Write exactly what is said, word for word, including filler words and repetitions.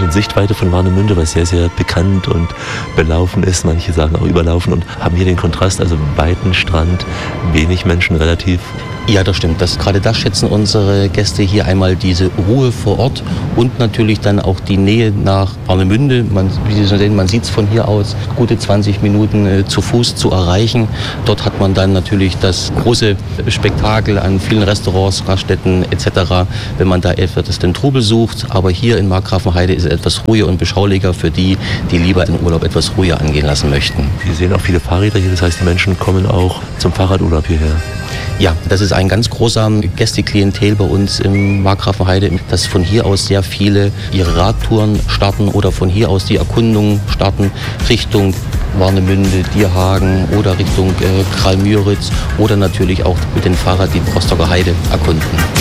in Sichtweite von Warnemünde, was sehr, sehr bekannt und belaufen ist. Manche sagen auch überlaufen und haben hier den Kontrast, also weiten Strand, wenig Menschen, relativ. Ja, das stimmt. Das, gerade das schätzen unsere Gäste hier, einmal diese Ruhe vor Ort und natürlich dann auch die Nähe nach Warnemünde. Man, wie Sie schon sehen, man sieht es von hier aus, gute zwanzig Minuten äh, zu Fuß zu erreichen. Dort hat man dann natürlich das große Spektakel an vielen Restaurants, Raststätten et cetera, wenn man da etwas den Trubel sucht. Aber hier in Markgrafenheide ist es etwas ruhiger und beschaulicher für die, die lieber den Urlaub etwas ruhiger angehen lassen möchten. Wir sehen auch viele Fahrräder hier, das heißt, die Menschen kommen auch zum Fahrradurlaub hierher. Ja, das ist ein ganz großer Gästeklientel bei uns im Markgrafenheide, dass von hier aus sehr viele ihre Radtouren starten oder von hier aus die Erkundungen starten Richtung Warnemünde, Dierhagen oder Richtung äh, Kralmüritz oder natürlich auch mit dem Fahrrad die Rostocker Heide erkunden.